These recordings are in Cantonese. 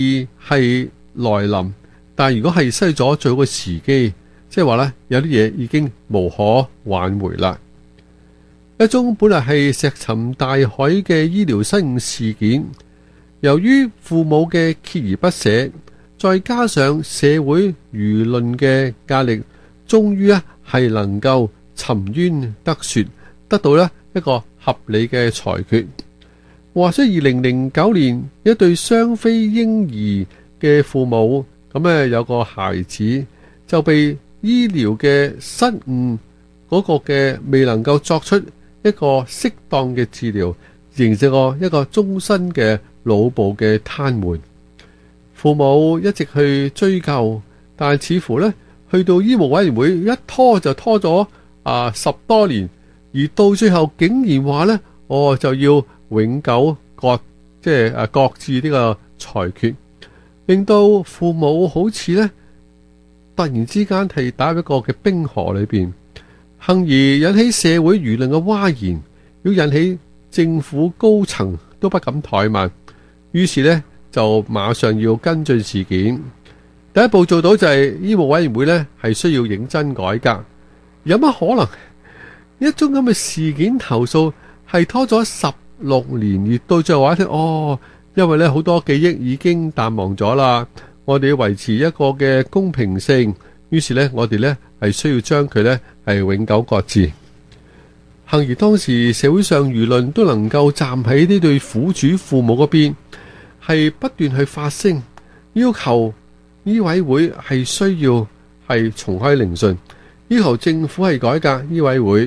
係來臨，但如果係失去咗最好嘅時機，即係話呢，有啲嘢已經無可挽回啦。一宗本來係石沉大海嘅醫療失誤事件，由於父母嘅鍥而不捨，再加上社會輿論嘅壓力，終於係能夠沉冤得雪，得到一個合理嘅裁決。話說2009年，一對雙非嬰兒嘅父母，咁有個孩子就被醫療嘅失誤嗰個嘅未能夠作出一個適當嘅治療，形成一個終身嘅腦部嘅癱瘓。父母一直去追究，但似乎去到醫務委員會一拖就拖咗10多年，而到最後竟然話就要永久擱置呢個裁決，令到父母好似突然之間係打入一個嘅冰河裏邊，幸而引起社會輿論嘅譁然，要引起政府高層都不敢怠慢，於是就馬上要跟進事件。第一步做到就係醫務委員會係需要認真改革。有乜可能一宗咁嘅事件投訴係拖咗16年，而到最後話因為好多記憶已經淡忘咗啦，我哋要維持一個嘅公平性，於是我哋係需要將佢係永久擱置。幸而當時社會上輿論都能夠站喺呢對苦主父母嗰邊，係不斷去發聲，要求醫委會係需要係重開聆訊，要求政府係改革醫委會。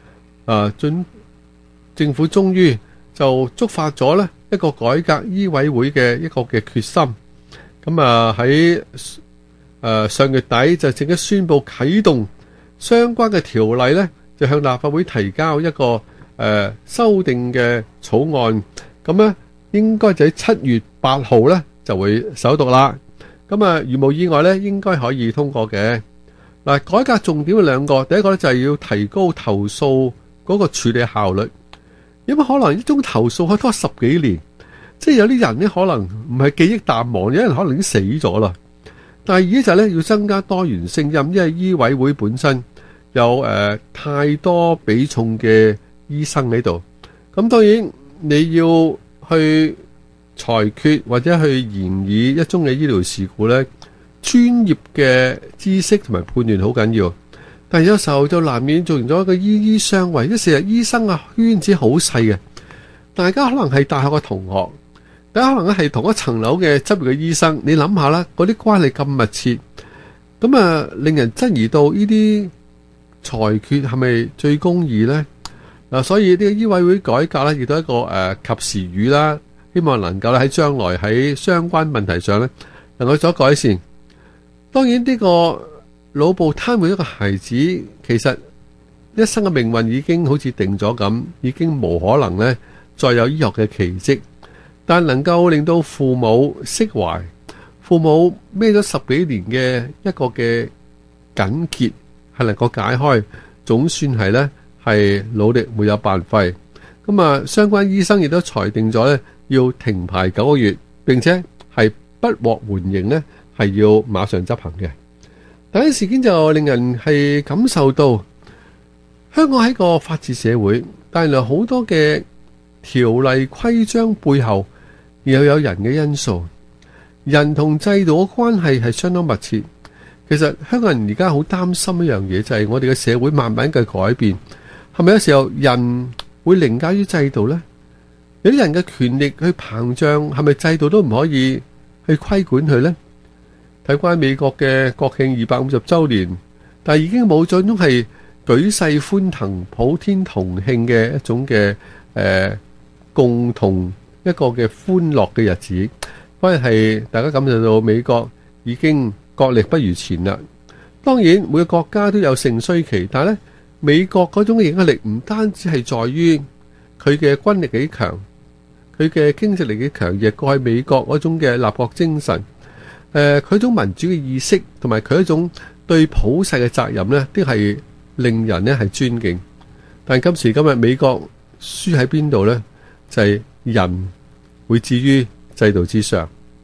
政府終於就觸發咗一個改革醫委會嘅一個嘅決心。咁喺上月底就正式宣布啟動相關嘅條例就向立法會提交一個修訂嘅草案。咁應該就喺7月8號就會首讀啦。咁如無意外應該可以通過嘅。嗱，改革重點有兩個，第一個就係要提高投訴嗰個處理效率。有乜可能一宗投訴可以拖10幾年？即係有啲人可能唔係記憶淡忘，有人可能已經死咗啦。但係而家就要增加多元聲音，因為醫委會本身有太多比重嘅醫生喺度。咁當然你要去裁決或者去研議一宗嘅醫療事故專業嘅知識同埋判斷好緊要。但係有時候就難免做完咗一個醫相衛，即成日醫生圈子好細嘅，大家可能係大學嘅同學，大家可能係同一層樓嘅執業嘅醫生。你諗下啦，嗰啲關係咁密切，咁令人質疑到呢啲裁決係咪最公義呢？所以呢個醫委會改革亦都係一個及時雨啦，希望能夠喺將來喺相關問題上能夠作改善。當然呢個腦部癱瘓一個孩子，其實一生嘅命運已經好似定咗咁，已經無可能再有醫學嘅奇蹟。但能夠令到父母釋懷，父母孭咗10幾年嘅一個嘅緊結係能夠解開，總算係努力沒有白費。咁相關醫生亦都裁定咗要停牌9個月，並且係不獲緩刑係要馬上執行嘅。但係事件就令人係感受到香港係一個法治社會，但係好多嘅條例規章背後又有人嘅因素，人同制度嘅關係係相當密切。其實香港人而家好擔心一樣嘢，就係我哋嘅社會慢慢嘅改變，係咪有時候人會凌駕於制度呢？有啲人嘅權力去膨脹，係咪制度都唔可以去規管佢呢？睇翻美國嘅國慶250週年，但係已經冇咗一種係舉世歡騰、普天同慶嘅一種嘅共同一個嘅歡樂嘅日子，反而係大家感受到美國已經國力不如前啦。當然每個國家都有盛衰期，但係咧美國嗰種影響力唔單止係在於佢嘅軍力幾強，佢嘅經濟力幾強，亦過去美國嗰種嘅立國精神。佢種民主嘅意識同埋佢一種對普世嘅責任呢，都係令人呢係尊敬。但今時今日美國輸喺邊度呢？就係人會置於制度之上。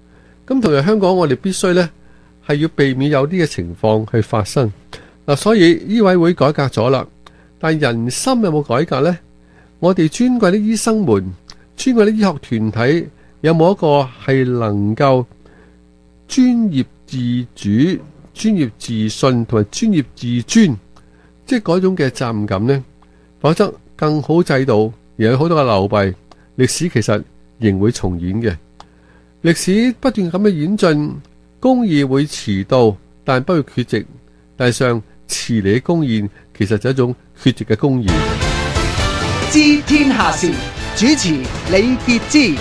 咁同樣香港我哋必須呢係要避免有啲嘅情況去發生。所以醫委會改革咗啦，但人心有冇改革呢？我哋尊貴啲醫生們、尊貴啲醫學團體有冇一個係能夠專業自主、專業自信同埋專業自尊，即係嗰種嘅責任感呢？否則更好制度而有好多嘅流弊，歷史其實仍會重演嘅。歷史不斷咁嘅演進，公義會遲到，但不會缺席。但係上遲嚟嘅公義，其實就係一種缺席嘅公義。 知天下事，主持李傑之。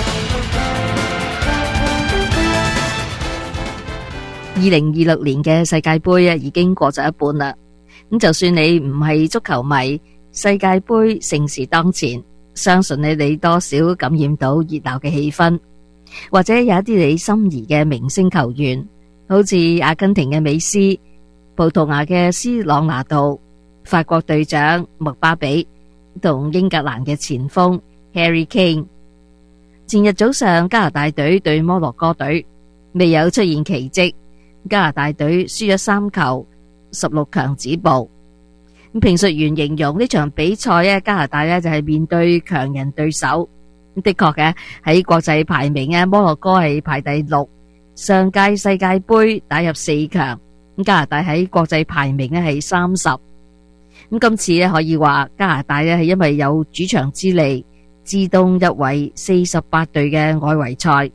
2026年嘅世界盃已經過咗一半啦。咁就算你唔係足球迷，世界盃盛事當前，相信你多少感染到熱鬧嘅氣氛，或者有一啲你心儀嘅明星球員，好似阿根廷嘅美斯、葡萄牙嘅斯朗拿度、法國隊長麥巴比同英格蘭嘅前鋒 Harry Kane。前日早上加拿大隊對摩洛哥隊未有出現奇蹟，加拿大隊輸咗3球，16強止步。評述員形容呢場比賽加拿大就係面對強人對手。的確嘅，喺國際排名摩洛哥係排第6，上屆世界盃打入4強。加拿大喺國際排名係30。今次可以話加拿大係因為有主場之利，自動入圍48隊嘅外圍賽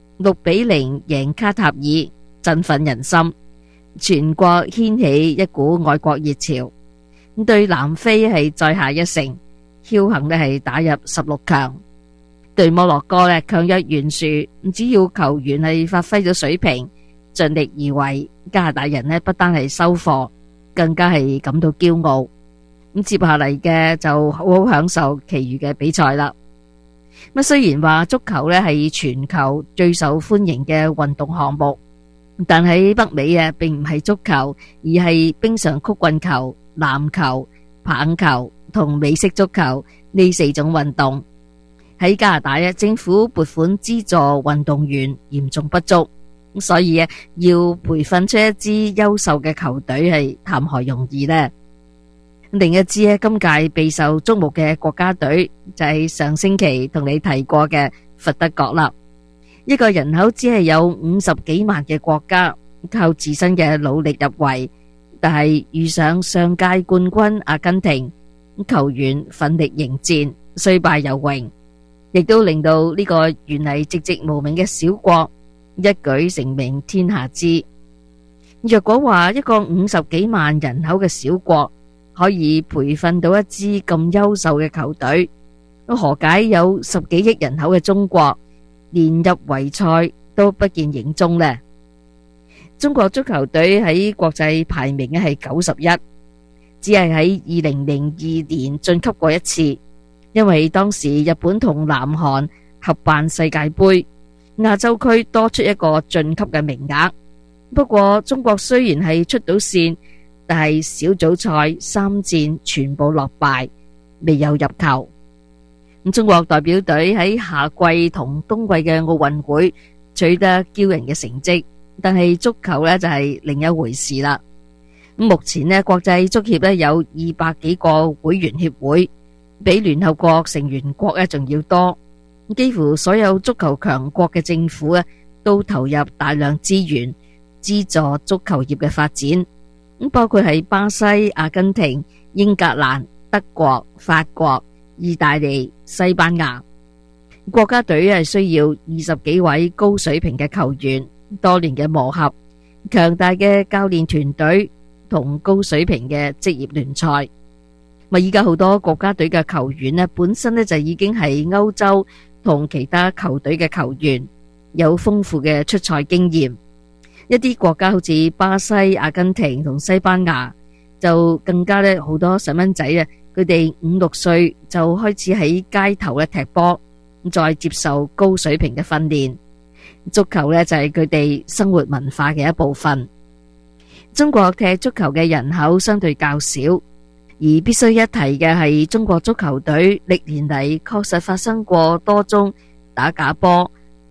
，6-0贏卡塔爾，振奮人心，全國掀起一股愛國熱潮。對南非係再下一城，僥倖係打入16強。對摩洛哥強弱懸殊，只要球員係發揮咗水平，盡力而為，加拿大人不單係收貨，更加係感到驕傲。接下嚟嘅就好好享受其餘嘅比賽啦。雖然話足球係全球最受歡迎嘅運動項目，但喺北美並唔係足球，而係冰上曲棍球、籃球、棒球同美式足球呢4種運動。喺加拿大政府撥款資助運動員嚴重不足，所以要培訓出一支優秀嘅球隊係談何容易呢？另一支今屆備受矚目嘅國家隊就係上星期同你提過嘅佛得角啦。一個人口只係有50幾萬嘅國家，靠自身嘅努力入圍，但係遇上上屆冠軍阿根廷，球員奮力迎戰，雖敗猶榮，亦都令到呢個原嚟寂寂無名嘅小國一舉成名天下知。若果話一個50幾萬人口嘅小國可以培訓到一支咁優秀嘅球隊，何解有10幾億人口嘅中國連入圍賽都不見影蹤呢？中國足球隊喺國際排名係91，只係喺2002年晉級過一次，因為當時日本同南韓合辦世界盃，亞洲區多出一個晉級嘅名額。不過中國雖然係出到線，但係小組賽3戰全部落敗，未有入球。中國代表隊喺夏季同冬季嘅奧運會取得驕人嘅成績，但係足球就係另一回事啦。目前國際足協有200幾個會員協會，比聯合國成員國仲要多。幾乎所有足球強國嘅政府都投入大量資源資助足球業嘅發展，包括係巴西、阿根廷、英格蘭、德國、法國、意大利、西班牙。國家隊係需要20幾位高水平嘅球員，多年嘅磨合，強大嘅教練團隊同高水平嘅職業聯賽。依家好多國家隊嘅球員本身就已經係歐洲同其他球隊嘅球員，有豐富嘅出賽經驗。一啲國家好似巴西、阿根廷同西班牙，就更加好多細蚊仔佢哋5、6歲就開始喺街頭踢波，再接受高水平嘅訓練。足球就係佢哋生活文化嘅一部分。中國踢足球嘅人口相對較少，而必須一提嘅係中國足球隊歷年嚟確實發生過多宗打假波、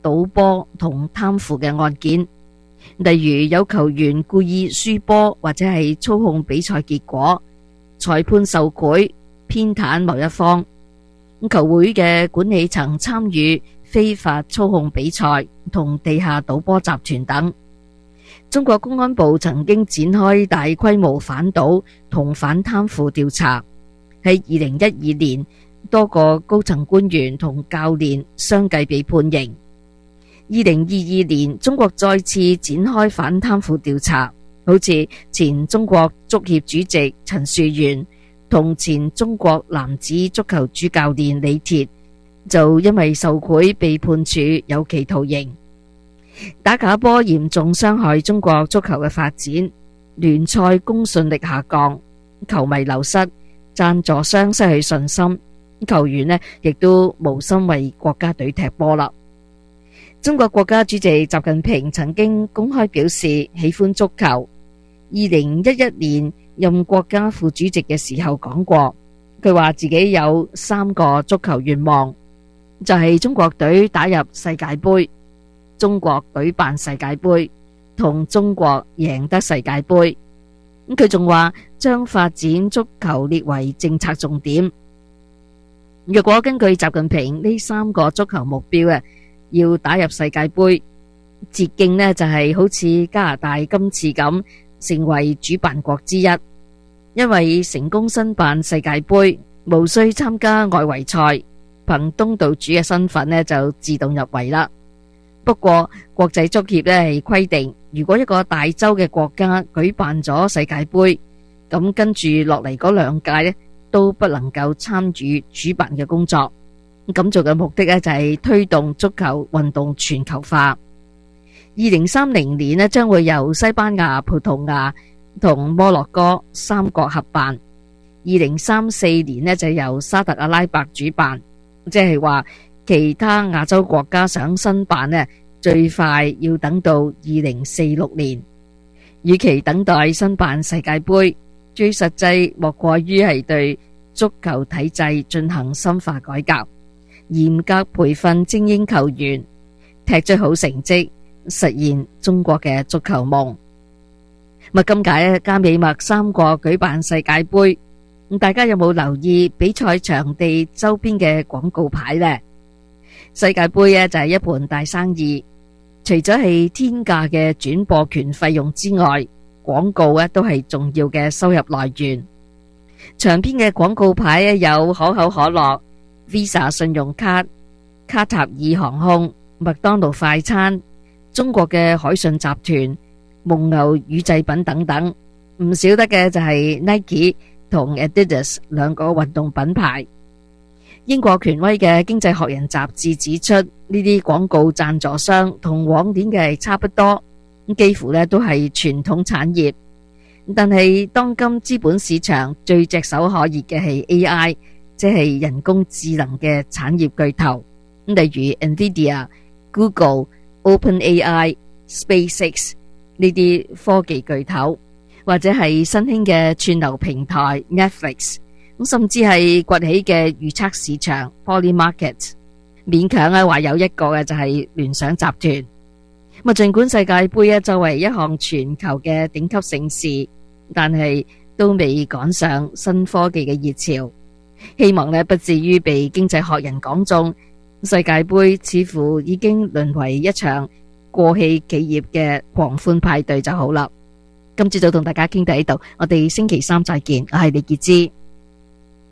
賭波同貪腐嘅案件，例如有球員故意輸波或者係操控比賽結果，裁判受賄偏袒某一方，球會嘅管理層參與非法操控比賽同地下賭波集團等。中國公安部曾經展開大規模反賭同反貪腐調查，喺2012年多個高層官員同教練相繼被判刑。2022年中國再次展開反貪腐調查，好似前中國足協主席陳樹元同前中國男子足球主教練李鐵就因為受賄被判處有期徒刑。打假波嚴重傷害中國足球嘅發展，聯賽公信力下降，球迷流失，贊助商失去信心，球員呢亦都無心為國家隊踢波啦。中國國家主席習近平曾經公開表示喜歡足球。2011年任國家副主席嘅時候講過，佢話自己有3個足球願望，就係中國隊打入世界盃、中國舉辦世界盃同中國贏得世界盃。佢仲話將發展足球列為政策重點。若果根據習近平呢3個足球目標要打入世界盃，捷徑呢就係好似加拿大今次咁成為主辦國之一，因為成功申辦世界盃無需參加外圍賽，憑東道主嘅身份呢就自動入圍啦。不過國際足協呢係規定，如果一個大洲嘅國家舉辦咗世界盃，咁跟住落嚟嗰2屆呢都不能夠參與主辦嘅工作。咁做嘅目的呢就係推動足球運動全球化。2030年呢將會由西班牙、葡萄牙同摩洛哥3國合辦，2034年呢就由沙特阿拉伯主辦，即係話其他亞洲國家想申辦呢，最快要等到2046年。與其等待申辦世界盃，最實際莫過於係對足球體制進行深化改革，嚴格培訓精英球員，踢出好成績，實現中國嘅足球夢。今屆加美墨3國舉辦世界盃，大家有冇留意比賽場地周邊嘅廣告牌呢？世界盃就係一盤大生意，除咗係天價嘅轉播權費用之外，廣告都係重要嘅收入來源。場邊嘅廣告牌有可口可樂、Visa 信用卡、卡塔爾航空、麥當勞快餐、中國嘅海信集團、蒙牛乳製品等等。唔少得嘅就係 Nike 同 Adidas 2個運動品牌。英國權威嘅經濟學人雜誌指出，呢啲廣告贊助商同往年嘅係差不多，幾乎都係傳統產業。但係當今資本市場最炙手可熱嘅係 AI， 即係人工智能嘅產業巨頭，例如 Nvidia、Google、OpenAI、SpaceX 呢啲科技巨頭，或者係新興嘅串流平台 Netflix， 甚至係崛起嘅預測市場 Polymarket， 勉強話有一個嘅就係聯想集團。盡管世界盃作為一項全球嘅頂級盛事，但係都未趕上新科技嘅熱潮。希望不至於被經濟學人講中，世界盃似乎已經淪為一場過氣企業嘅狂歡派對就好啦。今朝早同大家傾到呢度，我哋星期3再見，我係李潔芝。